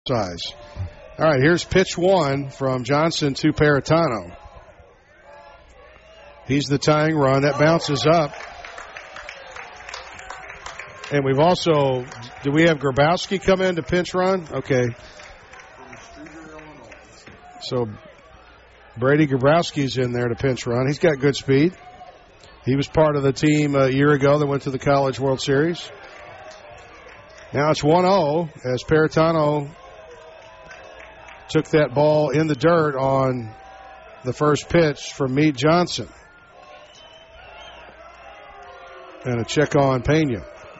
size. All right, here's pitch one from Johnson to Paratano. He's the tying run. That bounces up. And we've also, do we have Grabowski come in to pinch run? Okay. So Brady Grabowski's in there to pinch run. He's got good speed. He was part of the team a year ago that went to the College World Series. Now it's 1-0 as Paratano took that ball in the dirt on the first pitch from Meade Johnson. And a check on Pena.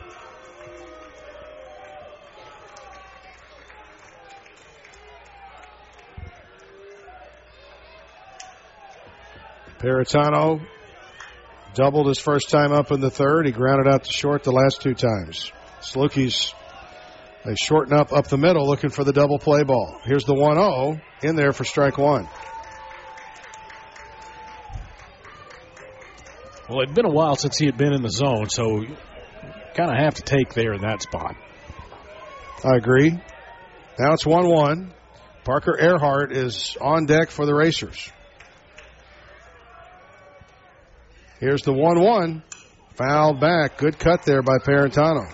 Paratano doubled his first time up in the third. He grounded out to short the last two times. Salukis, they shorten up the middle looking for the double play ball. Here's the 1-0 in there for strike one. Well, it'd been a while since he had been in the zone, so you kind of have to take there in that spot. I agree. Now it's 1-1. Parker Earhart is on deck for the Racers. Here's the 1-1. Fouled back. Good cut there by Paratano.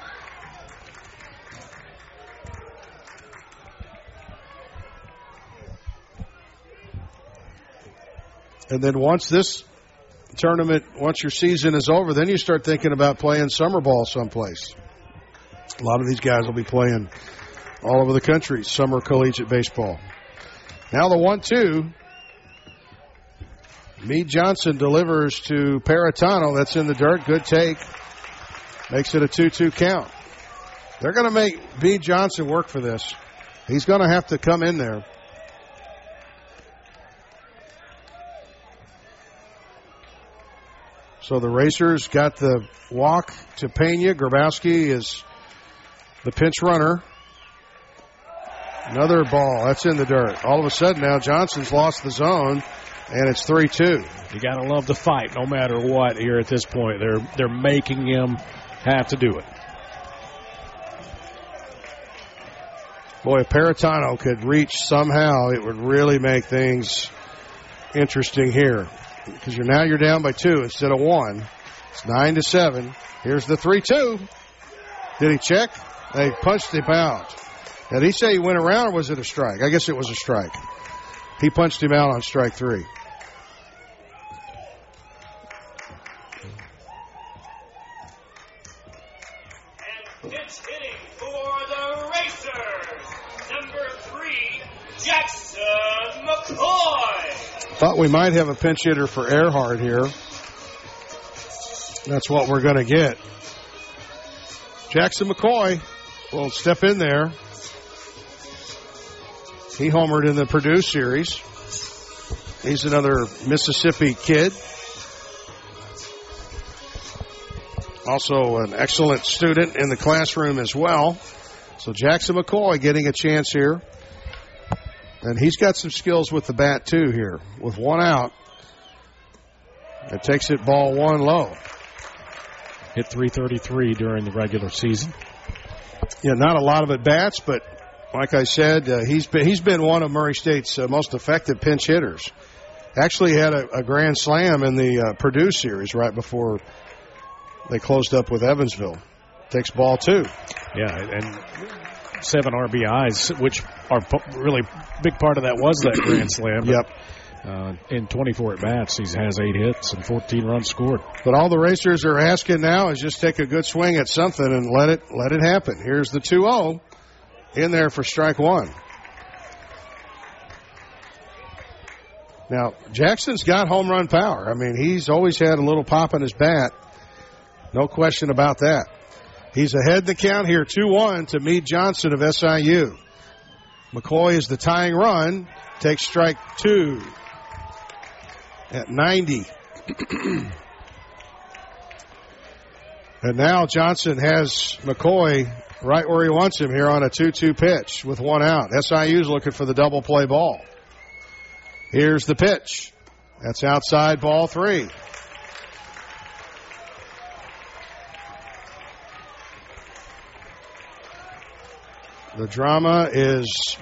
And then once this tournament, once your season is over, then you start thinking about playing summer ball someplace. A lot of these guys will be playing all over the country, summer collegiate baseball. Now the 1-2. Meade Johnson delivers to Paratano. That's in the dirt. Good take. Makes it a 2-2 count. They're going to make Meade Johnson work for this. He's going to have to come in there. So the Racers got the walk to Pena. Grabowski is the pinch runner. Another ball. That's in the dirt. All of a sudden now Johnson's lost the zone, and it's 3-2. You got to love the fight no matter what here at this point. They're making him have to do it. Boy, if Paratano could reach somehow, it would really make things interesting here. Because you're down by 2 instead of 1. It's 9-7. Here's the 3-2. Did he check? They punched him out. Now, did he say he went around, or was it a strike? I guess it was a strike. He punched him out on strike 3. And pitch hitting for the Racers, number 3, Jackson McCoy. Thought we might have a pinch hitter for Earhart here. That's what we're going to get. Jackson McCoy will step in there. He homered in the Purdue series. He's another Mississippi kid. Also an excellent student in the classroom as well. So Jackson McCoy getting a chance here. And he's got some skills with the bat, too, here. With one out, it takes it ball 1 low. Hit .333 during the regular season. Yeah, not a lot of at-bats, but like I said, he's been one of Murray State's most effective pinch hitters. Actually had a grand slam in the Purdue series right before they closed up with Evansville. Takes ball 2. Yeah, and 7 RBIs, which are really big part of that was that grand slam. Yep. In 24 at-bats, he has 8 hits and 14 runs scored. But all the Racers are asking now is just take a good swing at something and let it happen. Here's the 2-0 in there for strike 1. Now, Jackson's got home run power. I mean, he's always had a little pop in his bat. No question about that. He's ahead in the count here, 2-1 to Meade Johnson of SIU. McCoy is the tying run, takes strike 2 at 90. And now Johnson has McCoy right where he wants him here on a 2-2 pitch with 1 out. SIU's looking for the double play ball. Here's the pitch. That's outside, ball 3. The drama is